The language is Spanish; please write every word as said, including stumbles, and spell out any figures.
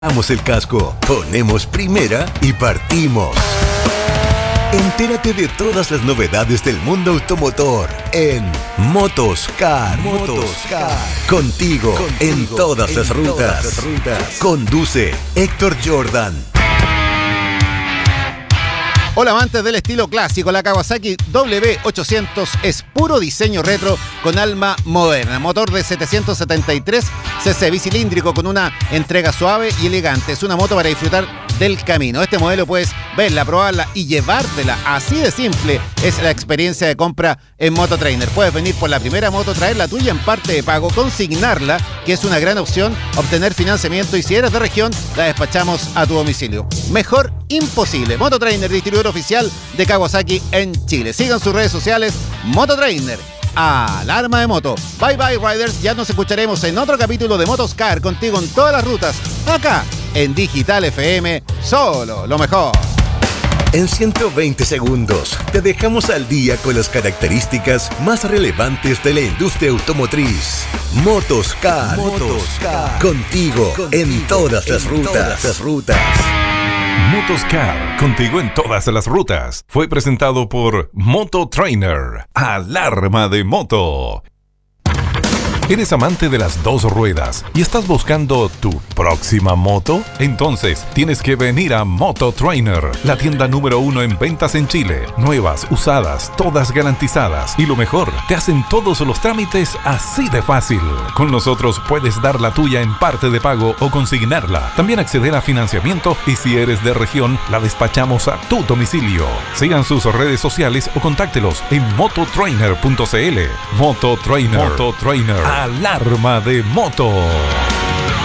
Damos el casco, ponemos primera y partimos. Entérate de todas las novedades del mundo automotor en Motoscar. Motoscar. Contigo, Contigo en todas, en las, rutas. todas las rutas. Conduce Héctor Jordan. Hola amantes del estilo clásico, la Kawasaki W ochocientos es puro diseño retro con alma moderna. Motor de setecientos setenta y tres cc bicilíndrico con una entrega suave y elegante. Es una moto para disfrutar del camino. Este modelo puedes verla, probarla y llevártela. Así de simple es la experiencia de compra en Mototrainer. Puedes venir por la primera moto, traer la tuya en parte de pago, consignarla, que es una gran opción, obtener financiamiento y si eres de región, la despachamos a tu domicilio. Mejor imposible. Mototrainer, distribuidor oficial de Kawasaki en Chile. Sigan sus redes sociales, Mototrainer. Alarma de moto. Bye bye riders, ya nos escucharemos en otro capítulo de Motoscar, contigo en todas las rutas, acá en Digital F M, solo lo mejor. En ciento veinte segundos te dejamos al día con las características más relevantes de la industria automotriz. Motoscar, Motoscar. Contigo, contigo en todas las en rutas. Todas las rutas. Motoscar, contigo en todas las rutas. Fue presentado por Mototrainer. Alarma de moto. ¿Eres amante de las dos ruedas y estás buscando tu próxima moto? Entonces tienes que venir a Mototrainer, la tienda número uno en ventas en Chile. Nuevas, usadas, todas garantizadas. Y lo mejor, te hacen todos los trámites así de fácil. Con nosotros puedes dar la tuya en parte de pago o consignarla. También acceder a financiamiento y si eres de región, la despachamos a tu domicilio. Sigan sus redes sociales o contáctelos en mototrainer punto c l. Mototrainer. Mototrainer. Alarma de moto.